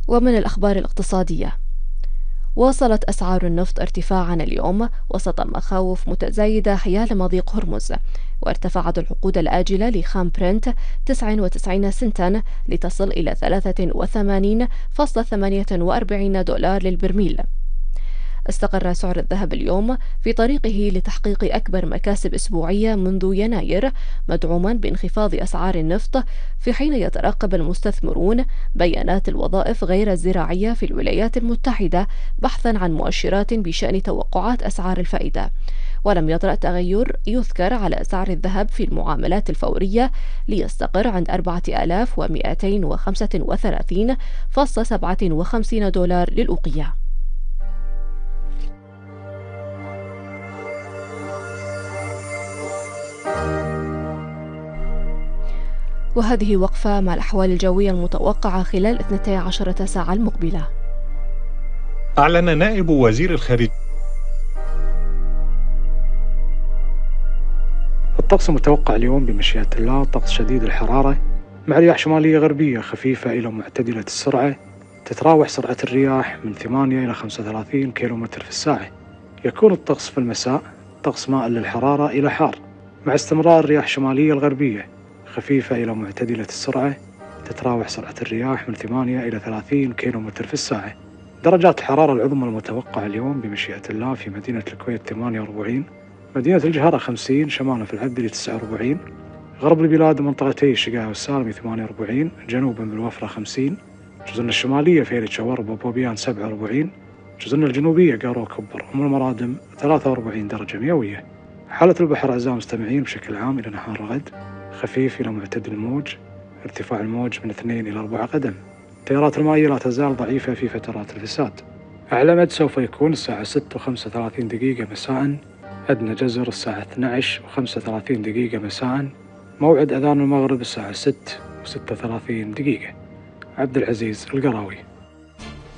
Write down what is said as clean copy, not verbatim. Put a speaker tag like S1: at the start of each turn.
S1: ومن الأخبار الاقتصادية، واصلت أسعار النفط ارتفاعا اليوم وسط مخاوف متزايدة حيال مضيق هرمز، وارتفعت العقود الآجلة لخام برنت 99 سنتا لتصل إلى 83.48 دولار للبرميل. استقر سعر الذهب اليوم في طريقه لتحقيق أكبر مكاسب أسبوعية منذ يناير، مدعوما بانخفاض أسعار النفط، في حين يترقب المستثمرون بيانات الوظائف غير الزراعية في الولايات المتحدة بحثا عن مؤشرات بشأن توقعات أسعار الفائدة. ولم يطرأ تغير يذكر على سعر الذهب في المعاملات الفورية، ليستقر عند 4235.57 دولار للأوقية. وهذه وقفة مع الأحوال الجوية المتوقعة خلال 12 ساعة المقبلة.
S2: أعلن نائب وزير الخارجية
S3: الطقس المتوقع اليوم بمشيئة الله طقس شديد الحرارة مع رياح شمالية غربية خفيفة إلى معتدلة السرعة، تتراوح سرعة الرياح من 8 إلى 35 كيلومتر في الساعة. يكون الطقس في المساء طقس مائل للحرارة إلى حار، مع استمرار رياح شمالية الغربية خفيفة إلى معتدلة السرعة، تتراوح سرعة الرياح من 8 إلى 30 كيلومتر في الساعة. درجات الحرارة العظمى المتوقعة اليوم بمشيئة الله في مدينة الكويت 48، مدينة الجهرة 50، شمالا في العبدلي 49، غرب البلاد منطقتي الشقاية والسالمي 48، جنوبا بالوفرة 50، جزرنا الشمالية فيلة شورب وبوبيان 47، جزرنا الجنوبية قارو كبر أم المرادم 43 درجة مئوية. حالة البحر أعزائي المستمعين بشكل عام إلى نهار غد خفيف إلى معتدل الموج، ارتفاع الموج من 2 إلى 4 قدم. التيارات المائية لا تزال ضعيفة في فترات الفساد. أعلى مد سوف يكون الساعة 6:35 مساء، أدنى جزر الساعة 12:35 مساء، موعد أذان المغرب الساعة 6:36. عبد العزيز القراوي.